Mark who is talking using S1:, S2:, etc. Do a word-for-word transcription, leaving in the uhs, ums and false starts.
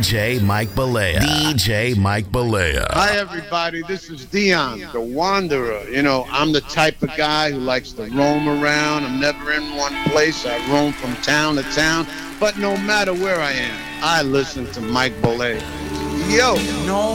S1: J Mike Balea. D J Mike Balea.
S2: Hi, everybody. This is Dion, the Wanderer. You know, I'm the type of guy who likes to roam around. I'm never in one place. I roam from town to town. But no matter where I am, I listen to Mike Balea. Yo.
S3: No